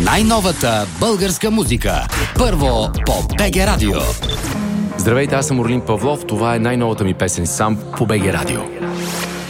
Най-новата българска музика. Първо по БГ Радио. Здравейте, аз съм Орлин Павлов. Това е най-новата ми песен сам по БГ Радио.